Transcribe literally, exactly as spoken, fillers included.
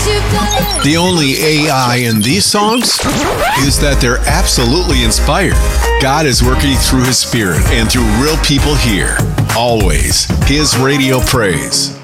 The only A I in these songs is that they're absolutely inspired. God is working through His Spirit and through real people here. Always His radio praise.